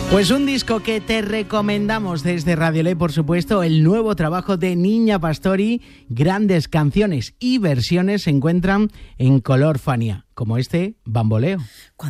Pues un disco que te recomendamos desde Radio Ley, por supuesto, el nuevo trabajo de Niña Pastori. Grandes canciones y versiones se encuentran en Color Fania, como este Bamboleo.